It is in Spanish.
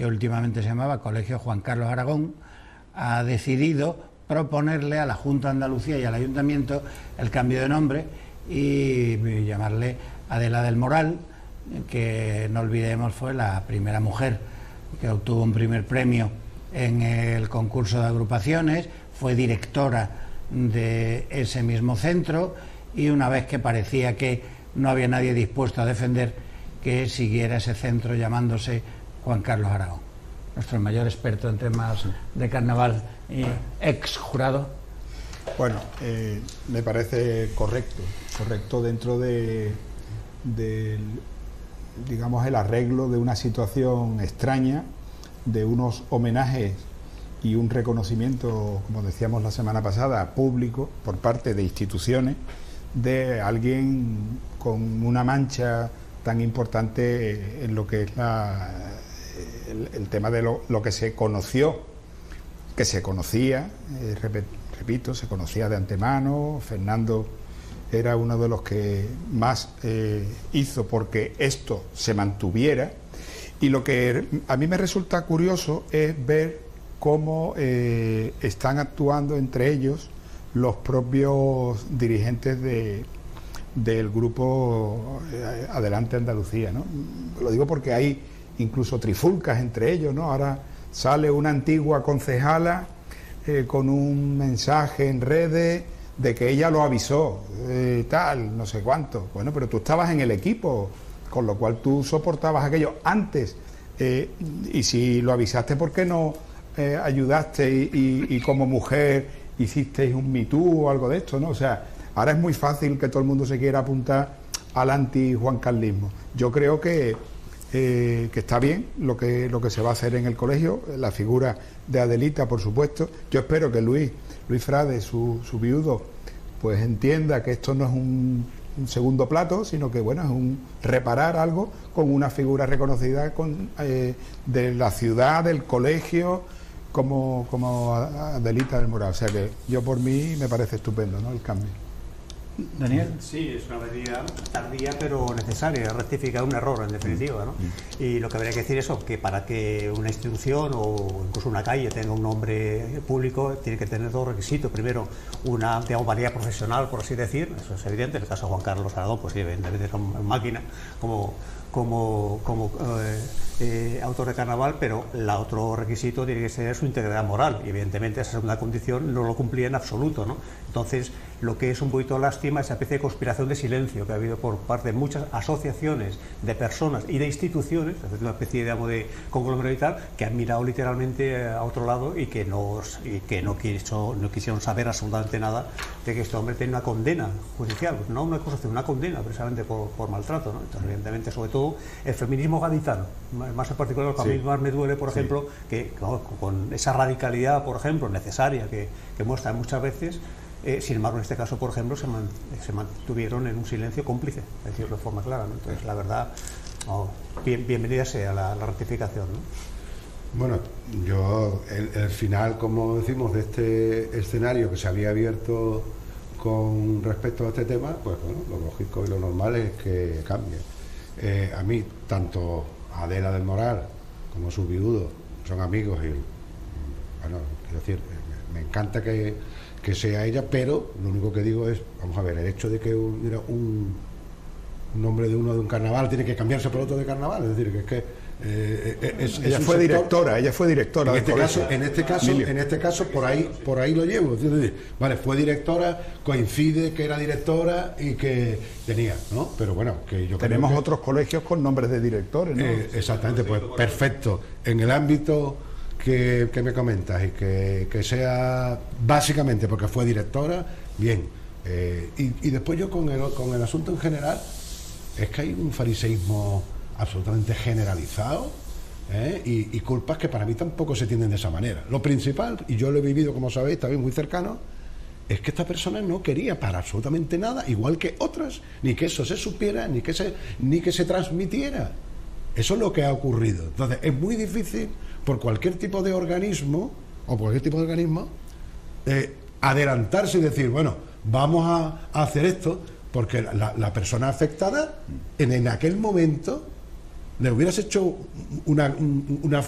que últimamente se llamaba Colegio Juan Carlos Aragón, ha decidido proponerle a la Junta de Andalucía y al Ayuntamiento el cambio de nombre y llamarle Adela del Moral, que no olvidemos fue la primera mujer que obtuvo un primer premio en el concurso de agrupaciones, fue directora de ese mismo centro y una vez que parecía que no había nadie dispuesto a defender, que siguiera ese centro llamándose Juan Carlos Aragón. Nuestro mayor experto en temas de carnaval y ex jurado. Bueno, me parece correcto dentro de digamos, el arreglo de una situación extraña, de unos homenajes y un reconocimiento, como decíamos la semana pasada, público por parte de instituciones, de alguien con una mancha tan importante en lo que es el tema de lo que se conoció, que se conocía, repito, se conocía de antemano. Fernando era uno de los que más hizo porque esto se mantuviera, y lo que a mí me resulta curioso es ver cómo están actuando entre ellos los propios dirigentes del grupo Adelante Andalucía, ¿no? Lo digo porque hay incluso trifulcas entre ellos, ¿no? Ahora sale una antigua concejala con un mensaje en redes de que ella lo avisó, tal, no sé cuánto. Bueno, pero tú estabas en el equipo, con lo cual tú soportabas aquello antes, y si lo avisaste, ¿por qué no ayudaste y como mujer hicisteis un Me Too o algo de esto, ¿no? O sea, ahora es muy fácil que todo el mundo se quiera apuntar al anti-juancarlismo. Yo creo que está bien lo que se va a hacer en el colegio, la figura de Adelita, por supuesto. Yo espero que Luis Frade, su viudo, pues entienda que esto no es un segundo plato, sino que bueno, es un reparar algo con una figura reconocida de la ciudad, del colegio, como Adelita del Moral. O sea que yo, por mí, me parece estupendo, ¿no?, el cambio. Daniel. Sí, es una medida tardía pero necesaria, rectificar un error, en definitiva, ¿no? Y lo que habría que decir es que para que una institución o incluso una calle tenga un nombre público, tiene que tener dos requisitos. Primero, una, digamos, valía profesional, por así decir, eso es evidente. En el caso de Juan Carlos Aragón, pues sí, evidentemente es una máquina como autor de carnaval, pero el otro requisito tiene que ser su integridad moral, y evidentemente esa segunda condición no lo cumplía en absoluto, ¿no? Entonces, lo que es un poquito lástima es esa especie de conspiración de silencio que ha habido por parte de muchas asociaciones de personas y de instituciones, es decir, una especie, digamos, de conglomerado y tal, que han mirado literalmente a otro lado y que no quisieron saber absolutamente nada de que este hombre tiene una condena judicial, no una acusación, una condena precisamente por maltrato, ¿no? Entonces, evidentemente, sobre todo el feminismo gaditano, más en particular, lo que a mí más me duele, por ejemplo, que con esa radicalidad, por ejemplo, necesaria que muestran muchas veces, sin embargo, en este caso, por ejemplo, se mantuvieron en un silencio cómplice, es decirlo de forma clara, ¿no? Entonces, la verdad, bienvenida sea la rectificación, ¿no? Bueno, yo, el final, como decimos, de este escenario que se había abierto con respecto a este tema, pues bueno, lo lógico y lo normal es que cambie. A mí, tanto Adela del Moral como su viudo son amigos y, bueno, quiero decir, me encanta que sea ella, pero lo único que digo es, vamos a ver, el hecho de que hubiera un nombre de uno de un carnaval tiene que cambiarse por otro de carnaval, es decir, que es que ella fue directora en este caso por ahí lo llevo, es decir, vale, fue directora, coincide que era directora y que tenía, ¿no? Pero bueno, que yo tenemos creo que otros colegios con nombres de directores, ¿no? Exactamente, pues perfecto. En el ámbito que me comentas y que sea básicamente porque fue directora, bien. Y después yo con el asunto en general, es que hay un fariseísmo absolutamente generalizado, y culpas que para mí tampoco se tienden de esa manera. Lo principal, y yo lo he vivido, como sabéis, también muy cercano, es que esta persona no quería para absolutamente nada, igual que otras, ni que eso se supiera, ni que se transmitiera. Eso es lo que ha ocurrido. Entonces, es muy difícil por cualquier tipo de organismo, adelantarse y decir, bueno, vamos a hacer esto, porque la persona afectada en aquel momento le hubieras hecho una